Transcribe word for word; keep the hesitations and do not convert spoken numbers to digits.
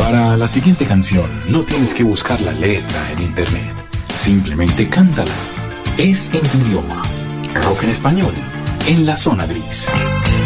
Para la siguiente canción no tienes que buscar la letra en internet. Simplemente cántala. Es en tu idioma. Rock en español, en la zona gris.